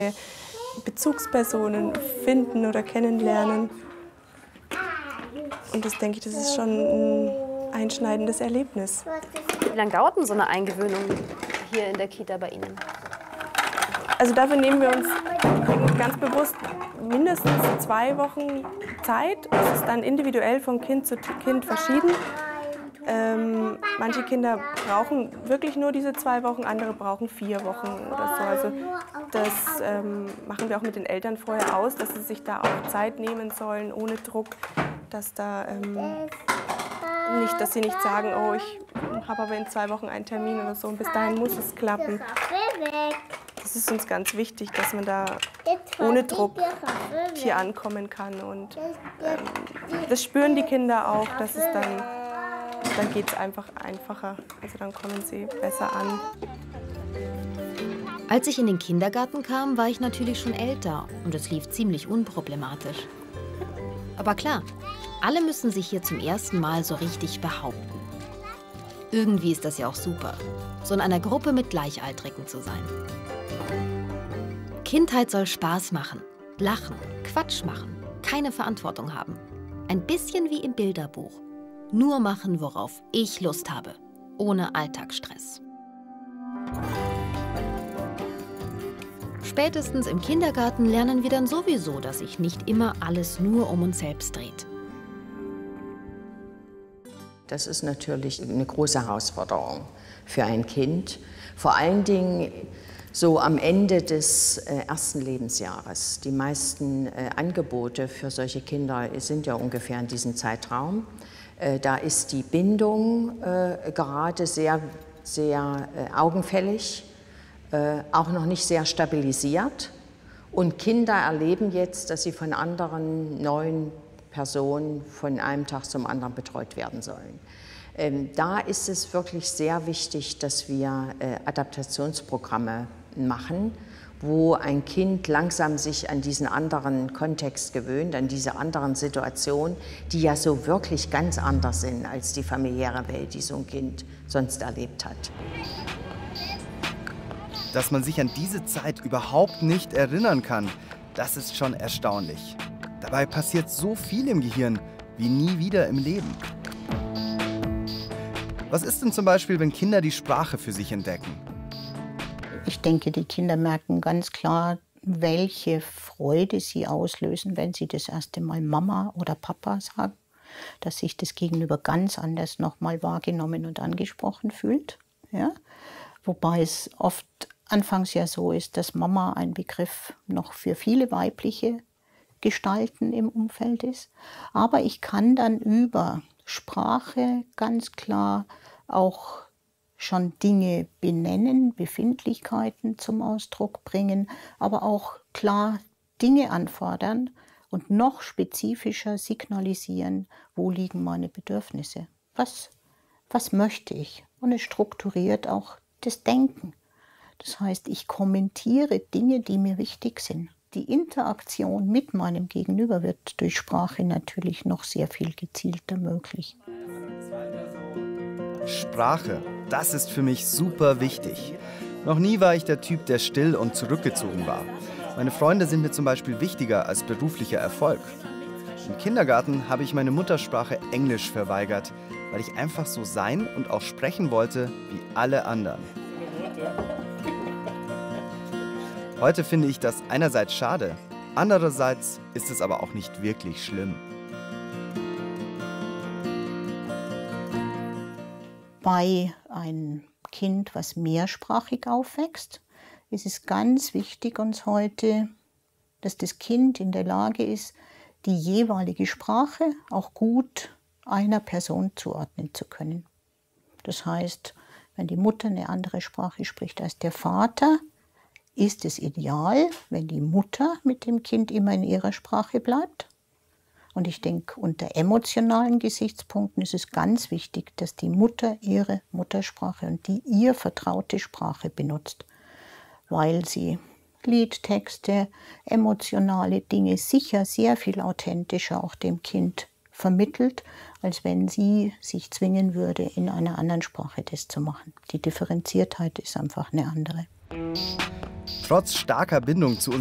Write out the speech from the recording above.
Bezugspersonen finden oder kennenlernen. Und das denke ich, das ist schon ein einschneidendes Erlebnis. Wie lange dauert denn so eine Eingewöhnung hier in der Kita bei Ihnen? Also dafür nehmen wir uns ganz bewusst mindestens 2 Wochen Zeit. Es ist dann individuell von Kind zu Kind verschieden. Manche Kinder brauchen wirklich nur diese 2 Wochen, andere brauchen 4 Wochen oder so. Also das machen wir auch mit den Eltern vorher aus, dass sie sich da auch Zeit nehmen sollen, ohne Druck, dass da nicht, dass sie nicht sagen, oh, ich habe aber in 2 Wochen einen Termin oder so und bis dahin muss es klappen. Das ist uns ganz wichtig, dass man da ohne Druck hier ankommen kann und das spüren die Kinder auch, dass es dann geht es einfach einfacher, also dann kommen sie besser an. Als ich in den Kindergarten kam, war ich natürlich schon älter und es lief ziemlich unproblematisch. Aber klar, alle müssen sich hier zum ersten Mal so richtig behaupten. Irgendwie ist das ja auch super, so in einer Gruppe mit Gleichaltrigen zu sein. Kindheit soll Spaß machen, lachen, Quatsch machen, keine Verantwortung haben. Ein bisschen wie im Bilderbuch. Nur machen, worauf ich Lust habe, ohne Alltagsstress. Spätestens im Kindergarten lernen wir dann sowieso, dass sich nicht immer alles nur um uns selbst dreht. Das ist natürlich eine große Herausforderung für ein Kind. Vor allen Dingen so am Ende des ersten Lebensjahres. Die meisten Angebote für solche Kinder sind ja ungefähr in diesem Zeitraum. Da ist die Bindung gerade sehr augenfällig, auch noch nicht sehr stabilisiert. Und Kinder erleben jetzt, dass sie von anderen neuen Personen von einem Tag zum anderen betreut werden sollen. Da ist es wirklich sehr wichtig, dass wir Adaptationsprogramme machen, wo ein Kind langsam sich an diesen anderen Kontext gewöhnt, an diese anderen Situationen, die ja so wirklich ganz anders sind als die familiäre Welt, die so ein Kind sonst erlebt hat. Dass man sich an diese Zeit überhaupt nicht erinnern kann, das ist schon erstaunlich. Dabei passiert so viel im Gehirn wie nie wieder im Leben. Was ist denn zum Beispiel, wenn Kinder die Sprache für sich entdecken? Ich denke, die Kinder merken ganz klar, welche Freude sie auslösen, wenn sie das erste Mal Mama oder Papa sagen. Dass sich das Gegenüber ganz anders nochmal wahrgenommen und angesprochen fühlt. Ja? Wobei es oft anfangs ja so ist, dass Mama ein Begriff noch für viele weibliche Gestalten im Umfeld ist. Aber ich kann dann über Sprache ganz klar auch schon Dinge benennen, Befindlichkeiten zum Ausdruck bringen, aber auch klar Dinge anfordern und noch spezifischer signalisieren, wo liegen meine Bedürfnisse, was möchte ich. Und es strukturiert auch das Denken. Das heißt, ich kommentiere Dinge, die mir wichtig sind. Die Interaktion mit meinem Gegenüber wird durch Sprache natürlich noch sehr viel gezielter möglich. Sprache, das ist für mich super wichtig. Noch nie war ich der Typ, der still und zurückgezogen war. Meine Freunde sind mir zum Beispiel wichtiger als beruflicher Erfolg. Im Kindergarten habe ich meine Muttersprache Englisch verweigert, weil ich einfach so sein und auch sprechen wollte wie alle anderen. Heute finde ich das einerseits schade, andererseits ist es aber auch nicht wirklich schlimm. Bei einem Kind, was mehrsprachig aufwächst, ist es ganz wichtig uns heute, dass das Kind in der Lage ist, die jeweilige Sprache auch gut einer Person zuordnen zu können. Das heißt, wenn die Mutter eine andere Sprache spricht als der Vater, ist es ideal, wenn die Mutter mit dem Kind immer in ihrer Sprache bleibt. Und ich denke, unter emotionalen Gesichtspunkten ist es ganz wichtig, dass die Mutter ihre Muttersprache und die ihr vertraute Sprache benutzt, weil sie Liedtexte, emotionale Dinge sicher sehr viel authentischer auch dem Kind vermittelt, als wenn sie sich zwingen würde, in einer anderen Sprache das zu machen. Die Differenziertheit ist einfach eine andere. Trotz starker Bindung zu